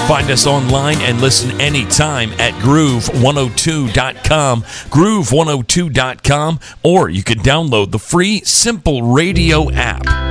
Find us online and listen anytime at groove102.com, groove102.com, or you can download the free Simple Radio app.